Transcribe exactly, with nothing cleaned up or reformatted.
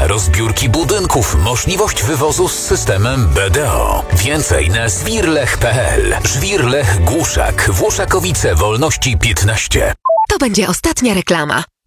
rozbiórki budynków, możliwość wywozu z systemem B D O. Więcej na zwirlech kropka p l. Żwirlech Głuszak, Włoszakowice, Wolności piętnaście. To będzie ostatnia reklama.